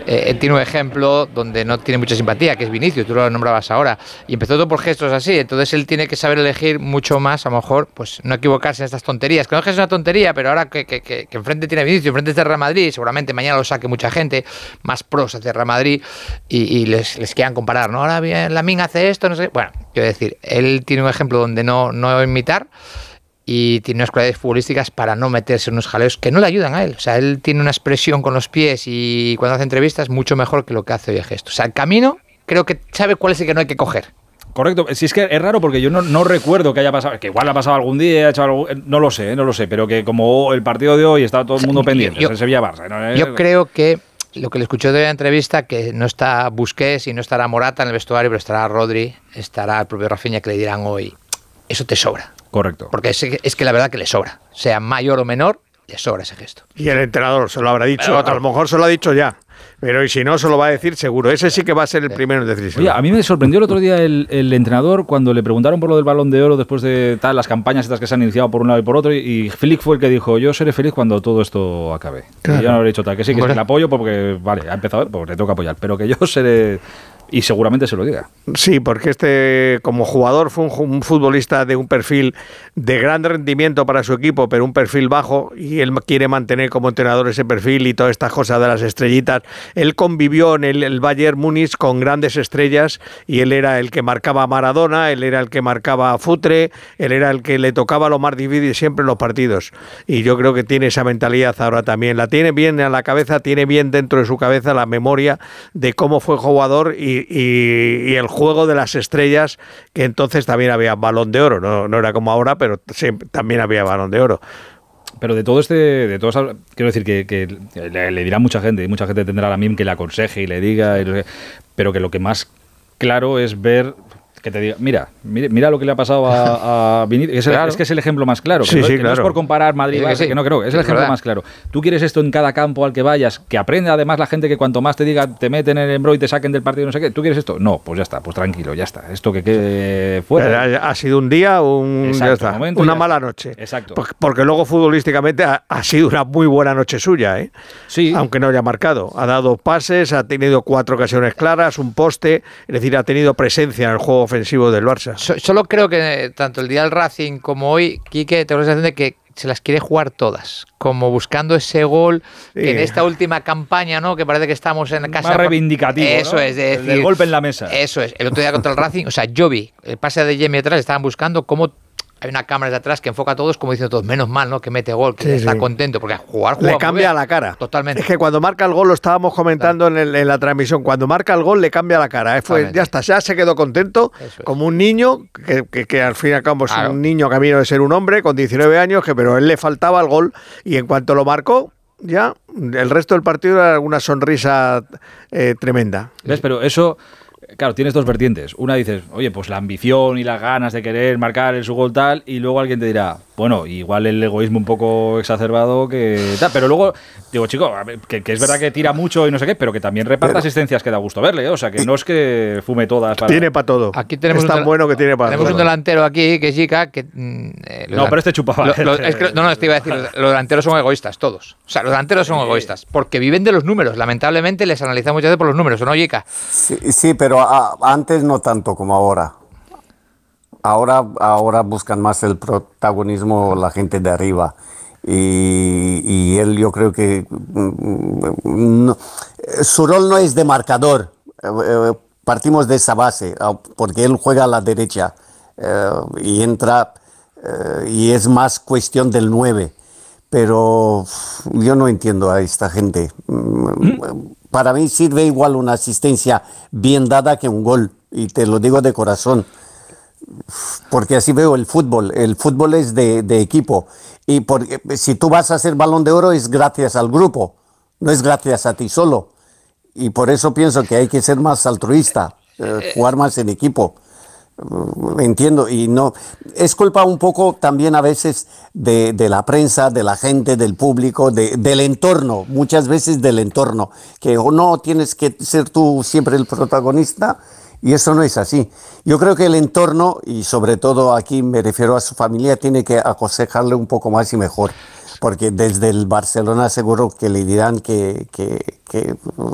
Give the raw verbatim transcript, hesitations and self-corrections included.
eh, él tiene un ejemplo donde no tiene mucha simpatía, que es Vinicius, tú lo nombrabas ahora, y empezó todo por gestos así, entonces él tiene que saber elegir mucho más, a lo mejor, pues no equivocarse en estas tonterías, que no es que es una tontería, pero ahora que, que, que, que enfrente tiene a Vinicius, enfrente está Real Madrid, seguramente mañana lo saque mucha gente, más pros hacia Real Madrid, y, y les, les quieran comparar, ¿no? Ahora bien, Lamine hace esto, no sé, bueno, quiero decir, él tiene un ejemplo donde no, no imitar, y tiene unas cualidades futbolísticas para no meterse en unos jaleos que no le ayudan a él. O sea, él tiene una expresión con los pies y cuando hace entrevistas mucho mejor que lo que hace hoy el gesto. O sea, el camino creo que sabe cuál es el que no hay que coger. Correcto, si es que es raro porque yo no, no recuerdo que haya pasado, que igual ha pasado algún día, ha hecho algo, no lo sé, no lo sé, pero que como el partido de hoy está todo el mundo o sea, pendiente, yo, es el Sevilla-Barça. ¿no? Yo creo que lo que le escuché de la entrevista, que no está Busquets y no estará Morata en el vestuario, pero estará Rodri, estará el propio Rafinha, que le dirán hoy, eso te sobra. Correcto. Porque es, es que la verdad que le sobra. Sea mayor o menor, le sobra ese gesto. Y el entrenador se lo habrá dicho. A lo mejor se lo ha dicho ya. Pero y si no, se lo va a decir seguro. Ese sí que va a ser el primero en decirse. Oye, a mí me sorprendió el otro día el, el entrenador cuando le preguntaron por lo del Balón de Oro después de tal, las campañas estas que se han iniciado por un lado y por otro. Y, y Flick fue el que dijo, yo seré feliz cuando todo esto acabe. Claro. Y yo no habré dicho tal, que sí, que bueno. sí, que le apoyo porque, vale, ha empezado, pues le toca apoyar. Pero que yo seré... Y seguramente se lo diga. Sí, porque este como jugador fue un, un futbolista de un perfil de gran rendimiento para su equipo, pero un perfil bajo, y él quiere mantener como entrenador ese perfil y todas estas cosas de las estrellitas. Él convivió en el, el Bayern Múnich con grandes estrellas y él era el que marcaba a Maradona, él era el que marcaba a Futre, él era el que le tocaba lo más difícil siempre en los partidos. Y yo creo que tiene esa mentalidad ahora también. La tiene bien en la cabeza, tiene bien dentro de su cabeza la memoria de cómo fue jugador y Y, y el juego de las estrellas, que entonces también había Balón de Oro, no, no era como ahora, pero siempre, también había Balón de Oro. Pero de todo este, de todos, quiero decir que, que le, le dirá mucha gente, y mucha gente tendrá a la M I M que le aconseje y le diga, y, pero que lo que más claro es ver... Que te diga, mira, mira, mira lo que le ha pasado a, a Vinicius. Es, claro. es que es el ejemplo más claro. Que, sí, no, sí, que claro. no es por comparar Madrid, sí, sí. que no creo. Es el ejemplo verdad. más claro. Tú quieres esto en cada campo al que vayas, que aprenda además la gente que cuanto más te diga, te meten en el embro y te saquen del partido, no sé qué. ¿Tú quieres esto? No, pues ya está, pues tranquilo, ya está. Esto que quede fuera. Ha sido un día, un, Exacto, ya está, momento, una ya mala noche. Exacto. Porque, porque luego futbolísticamente ha, ha sido una muy buena noche suya, ¿eh? Sí. Aunque no haya marcado. Ha dado pases, ha tenido cuatro ocasiones claras, un poste, es decir, ha tenido presencia en el juego ofensivo del Barça. Solo creo que tanto el día del Racing como hoy, Quique, tengo la sensación de que se las quiere jugar todas, como buscando ese gol sí. que en esta última campaña, ¿no? Que parece que estamos en casa. Más reivindicativo, Eso ¿no? es, de decir, el golpe en la mesa. Eso es. El otro día contra el Racing, o sea, yo vi el pase de Yemi atrás, estaban buscando cómo hay una cámara de atrás que enfoca a todos como diciendo todos, menos mal, ¿no? Que mete gol, que sí, está sí. contento, porque jugar, jugar le cambia la cara. Totalmente. Es que cuando marca el gol, lo estábamos comentando en, el, en la transmisión, cuando marca el gol le cambia la cara. Fue, ya está, ya se quedó contento, es. como un niño, que, que, que al fin y al cabo es claro. un niño camino de ser un hombre con diecinueve años, que pero a él le faltaba el gol y en cuanto lo marcó, ya el resto del partido era una sonrisa eh, tremenda. ¿Ves? Pero eso... Claro, tienes dos vertientes. Una dices, oye, pues la ambición y las ganas de querer marcar el su gol tal, y luego alguien te dirá, bueno, igual el egoísmo un poco exacerbado que tal, pero luego, digo, chico, que, que es verdad que tira mucho y no sé qué, pero que también reparta pero, asistencias que da gusto verle, ¿eh? O sea, que no es que fume todas. Para... Tiene para todo. Aquí tenemos es tan un, bueno que tiene para tenemos todo. Tenemos un delantero aquí, que es Jica, que... Eh, no, pero este chupaba. Lo, lo, es que, no, no, te iba a decir, los, los delanteros son egoístas, todos. O sea, los delanteros son egoístas, porque viven de los números. Lamentablemente les analizamos muchas veces por los números, ¿o no, Jica? Sí, sí, pero a, antes no tanto como ahora. Ahora, ahora buscan más el protagonismo la gente de arriba. Y, y él, yo creo que no, su rol no es de marcador. Eh, partimos de esa base, porque él juega a la derecha eh, y entra eh, y es más cuestión del nueve. Pero yo no entiendo a esta gente. ¿Mm? Para mí sirve igual una asistencia bien dada que un gol. Y te lo digo de corazón. Porque así veo el fútbol. El fútbol es de, de equipo. Y por, si tú vas a hacer Balón de Oro es gracias al grupo. No es gracias a ti solo. Y por eso pienso que hay que ser más altruista. Eh, jugar más en equipo. Entiendo, y no es culpa un poco también a veces de, de la prensa, de la gente, del público, de, del entorno, muchas veces del entorno, que no tienes que ser tú siempre el protagonista, y eso no es así. Yo creo que el entorno, y sobre todo aquí me refiero a su familia, tiene que aconsejarle un poco más y mejor, porque desde el Barcelona seguro que le dirán que, que, que